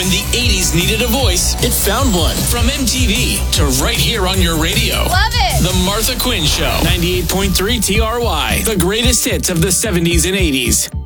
the 80s needed a voice, it found one. From MTV to right here on your radio. Love it. The Martha Quinn Show. 98.3 TRY. The greatest hits of the 70s and 80s.